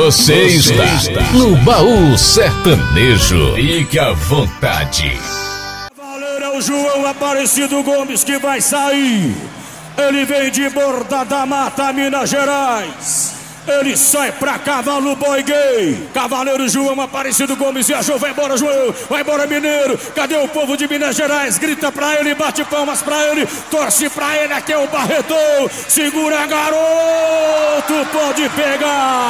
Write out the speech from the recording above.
Você está no Baú Sertanejo. Fique à vontade. Cavaleiro é o João Aparecido Gomes que vai sair. Ele vem de Borda da Mata, Minas Gerais. Ele sai pra cavalo boi gay. Cavaleiro João Aparecido Gomes viajou. Vai embora, João. Vai embora, mineiro. Cadê o povo de Minas Gerais? Grita pra ele, bate palmas pra ele, torce pra ele. Aqui é o Barretão. Segura, garoto, pode pegar.